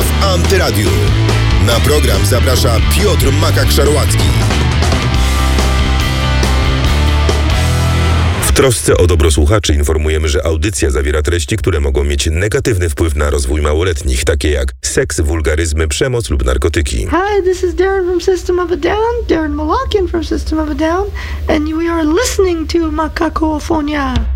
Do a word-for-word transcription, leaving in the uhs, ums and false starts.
w Antyradiu. Na program zaprasza Piotr Makak-Szarłacki. W trosce o dobro słuchaczy informujemy, że audycja zawiera treści, które mogą mieć negatywny wpływ na rozwój małoletnich, takie jak seks, wulgaryzmy, przemoc lub narkotyki. Hi, this is Darren from System of a Down, Darren Malakian from System of a Down, and we are listening to Makakofonia.